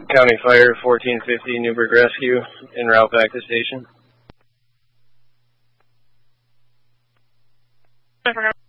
County Fire 1450 Newburgh Rescue, en route back to station.